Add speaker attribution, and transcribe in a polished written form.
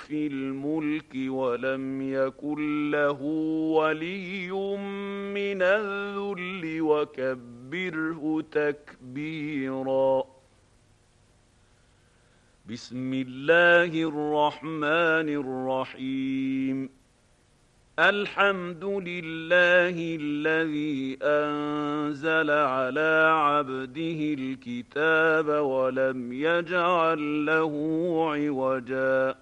Speaker 1: في الملك ولم يكن له ولي من الذل وكبره تكبيرا. بسم الله الرحمن الرحيم. الحمد لله الذي أنزل على عبده الكتاب ولم يجعل له عوجا